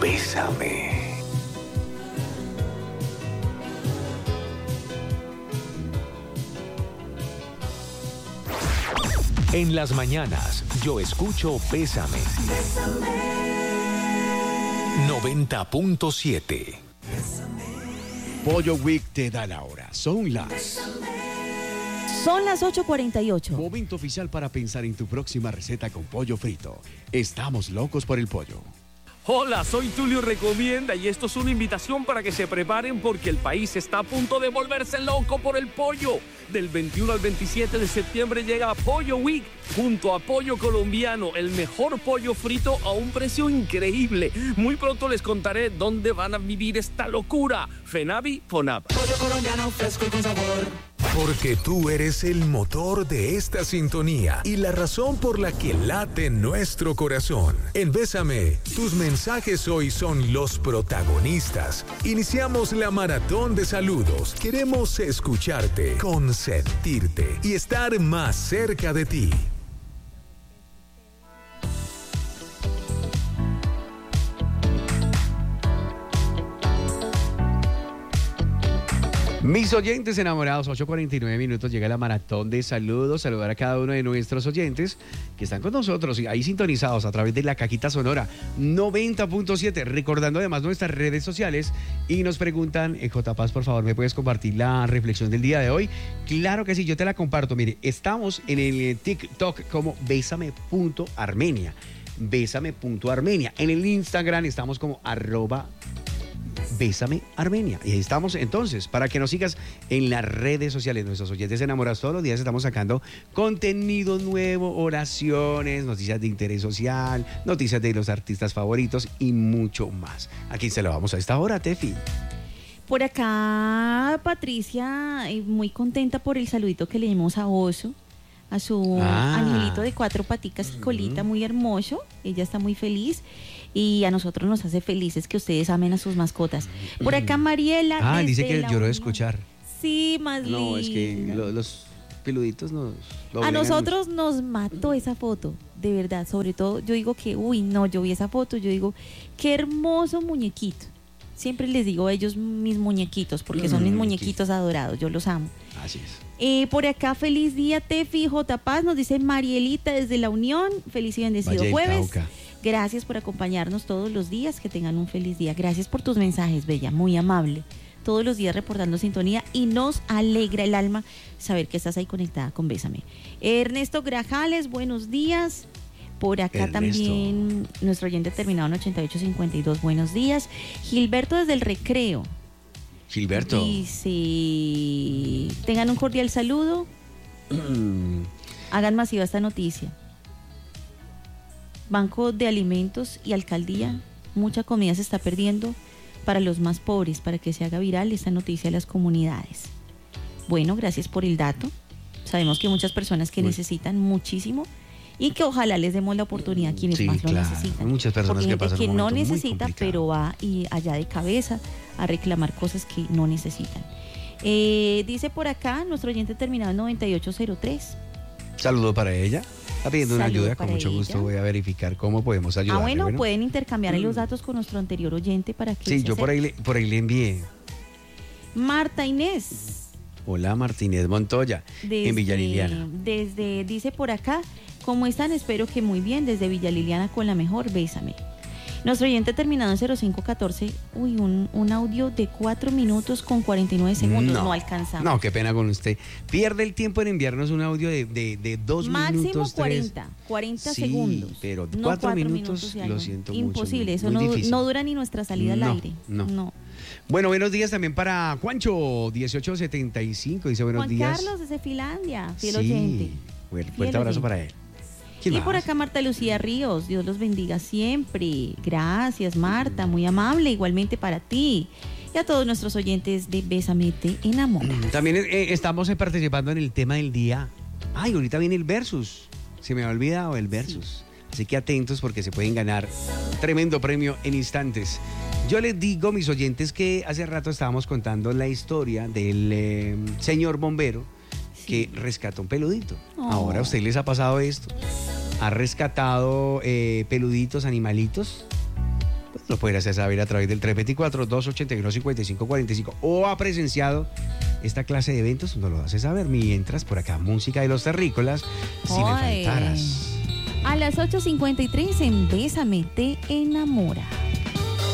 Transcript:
Bésame. En las mañanas, yo escucho Bésame. 90.7. Pollo Week te da la hora. Son las 8:48. Momento oficial para pensar en tu próxima receta con pollo frito. Estamos locos por el pollo. Hola, soy Tulio Recomienda y esto es una invitación para que se preparen porque el país está a punto de volverse loco por el pollo. Del 21 al 27 de septiembre llega Pollo Week junto a Pollo Colombiano, el mejor pollo frito a un precio increíble. Muy pronto les contaré dónde van a vivir esta locura. Fenavi, Fonab. Pollo colombiano fresco y con sabor. Porque tú eres el motor de esta sintonía y la razón por la que late nuestro corazón. En Bésame, tus mensajes hoy son los protagonistas. Iniciamos la maratón de saludos. Queremos escucharte, consentirte y estar más cerca de ti. Mis oyentes enamorados, 8:49 minutos, llega la maratón de saludos. Saludar a cada uno de nuestros oyentes que están con nosotros y ahí sintonizados a través de la cajita sonora 90.7. Recordando además nuestras redes sociales y nos preguntan, J. Paz, por favor, ¿me puedes compartir la reflexión del día de hoy? Claro que sí, yo te la comparto. Mire, estamos en el TikTok como bésame.armenia. Bésame.armenia. En el Instagram estamos como @Bésame Armenia. Y ahí estamos entonces, para que nos sigas en las redes sociales. Nuestros oyentes enamorados todos los días estamos sacando contenido nuevo, oraciones, noticias de interés social, noticias de los artistas favoritos y mucho más. Aquí se lo vamos a esta hora, Tefi. Por acá, Patricia, muy contenta por el saludito que le dimos a Oso, a su animalito de 4 paticas y colita, muy hermoso. Ella está muy feliz. Y a nosotros nos hace felices que ustedes amen a sus mascotas. Por acá Mariela. Dice que lloró de escuchar. Sí, más lindo. No, es que los peluditos nos... A nosotros nos mató esa foto, de verdad. Sobre todo, yo digo que, yo vi esa foto, yo digo, qué hermoso muñequito. Siempre les digo a ellos mis muñequitos, porque son mis muñequitos adorados, yo los amo. Así es. Por acá, feliz día, Tefi, J. Paz, nos dice Marielita desde La Unión. Feliz y bendecido Valle jueves. Cauca. Gracias por acompañarnos todos los días, que tengan un feliz día. Gracias por tus mensajes, Bella, muy amable. Todos los días reportando sintonía y nos alegra el alma saber que estás ahí conectada con Bésame. Ernesto Grajales, buenos días. Por acá Ernesto. También nuestro oyente terminado en 8852, buenos días. Gilberto desde el Recreo. Gilberto. Dice, tengan un cordial saludo. Hagan masiva esta noticia. Banco de Alimentos y Alcaldía, mucha comida se está perdiendo para los más pobres, para que se haga viral esta noticia a las comunidades. Bueno, gracias por el dato. Sabemos que hay muchas personas que necesitan muchísimo y que ojalá les demos la oportunidad a quienes más lo necesitan. Hay muchas personas porque que pasan que un no momento necesita, pero va y allá de cabeza a reclamar cosas que no necesitan. Dice por acá nuestro oyente terminado en 9803. Saludo para ella. Está pidiendo una ayuda, con mucho gusto voy a verificar cómo podemos ayudar. Bueno, pueden intercambiar los datos con nuestro anterior oyente para que... Sí, yo por ahí le envié. Marta Inés. Hola, Martínez Montoya, en Villa Liliana. Dice por acá, ¿cómo están? Espero que muy bien, desde Villa Liliana con la mejor, Bésame. Nuestro oyente terminado en 0514, un audio de 4 minutos con 49 segundos, no alcanzamos. No, qué pena con usted. Pierde el tiempo en enviarnos un audio de 2 minutos. Máximo 40 segundos. Pero 4 minutos, lo siento imposible, mucho. Imposible, eso no dura ni nuestra salida al aire. No. Bueno, buenos días también para Juancho, 1875, dice buenos días. Juan Carlos desde Finlandia, fiel oyente. Fuerte abrazo para él. Y por acá Marta Lucía Ríos, Dios los bendiga siempre. Gracias, Marta, muy amable, igualmente para ti. Y a todos nuestros oyentes de Bésame Te Enamora. También estamos participando en el tema del día. Ahorita viene el Versus. Se me ha olvidado el Versus. Así que atentos porque se pueden ganar tremendo premio en instantes. Yo les digo, mis oyentes, que hace rato estábamos contando la historia del señor bombero que rescató un peludito. Ahora, ¿a ustedes les ha pasado esto? ¿Ha rescatado peluditos, animalitos? Pues Lo pueden hacer saber a través del 324-281-5545 o ha presenciado esta clase de eventos, no lo hace saber mientras por acá música de los terrícolas, Cinefaltaras. A las 8:53 en Bésame, te enamora.